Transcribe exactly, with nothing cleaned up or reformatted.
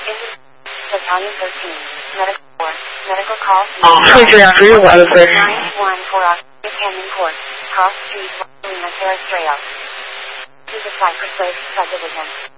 Battalion thirteen. Medical Corps. Medical call. twenty-three after you, what is it? nine one four Oxford Canyon Court. Cross Street, Lima, Terrestrial. To the site for Slave Subdivision.